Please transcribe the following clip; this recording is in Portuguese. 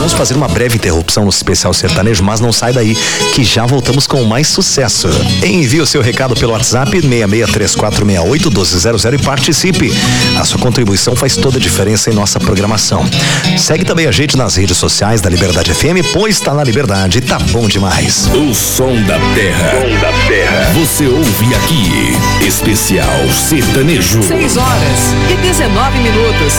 vamos fazer uma breve interrupção no especial sertanejo, mas não sai daí, que já voltamos com mais sucesso. Envie o seu recado pelo WhatsApp 6634681200 e participe. A sua contribuição faz toda a diferença em nossa programação. Segue também a gente nas redes sociais da Liberdade FM, pois tá na Liberdade, tá bom demais. O som da terra. Você ouve aqui. Especial sertanejo. 6 horas e 19 minutos.